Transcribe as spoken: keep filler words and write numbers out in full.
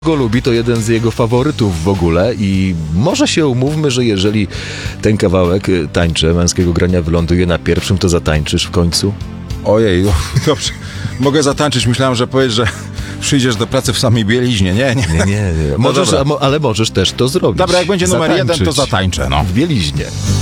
go lubi, to jeden z jego faworytów w ogóle i może się umówmy, że jeżeli ten kawałek tańczy, męskiego grania wyląduje na pierwszym, to zatańczysz w końcu? Ojej, dobrze. Mogę zatańczyć. Myślałem, że powiesz, że przyjdziesz do pracy w samej bieliźnie. Nie, nie. Nie, nie, nie. Możesz, No ale możesz też to zrobić. Dobra, jak będzie numer Zatańczyć jeden, to zatańczę. No. w bieliźnie.